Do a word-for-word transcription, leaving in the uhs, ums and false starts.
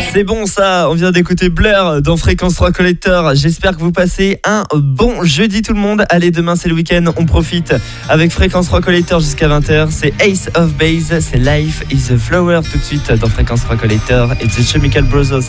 C'est bon ça, on vient d'écouter Blur dans Fréquence trois Collector. J'espère que vous passez un bon jeudi tout le monde. Allez, demain c'est le week-end, on profite avec Fréquence trois Collector jusqu'à vingt heures. C'est Ace of Base, c'est Life is a Flower tout de suite dans Fréquence trois Collector et The Chemical Brothers.